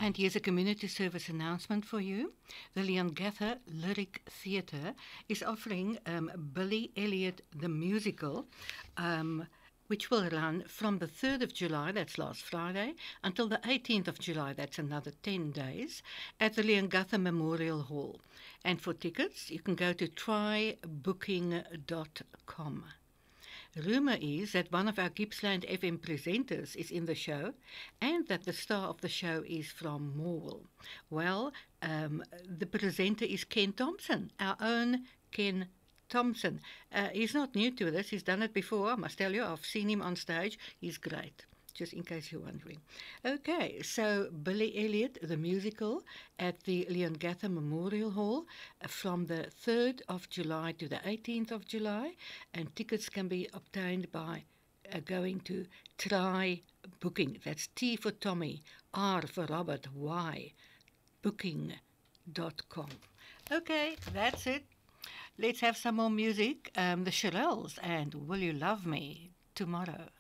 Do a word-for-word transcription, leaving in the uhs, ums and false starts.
And here's a community service announcement for you. The Leongatha Lyric Theatre is offering um, Billy Elliot the Musical, um, which will run from the third of July, that's last Friday, until the eighteenth of July, that's another ten days, at the Leongatha Memorial Hall. And for tickets, you can go to try booking dot com. Rumour is that one of our Gippsland F M presenters is in the show and that the star of the show is from Morwell. Well, um, the presenter is Ken Thompson, our own Ken Thompson. Uh, he's not new to this, he's done it before, I must tell you. I've seen him on stage, he's great. Just in case you're wondering. Okay, so Billy Elliot, the musical, at the Leongatha Memorial Hall from the third of July to the eighteenth of July, and tickets can be obtained by uh, going to Try Booking. That's T for Tommy, R for Robert, Y, booking dot com. Okay, that's it. Let's have some more music. Um, the Shirelles and Will You Love Me tomorrow.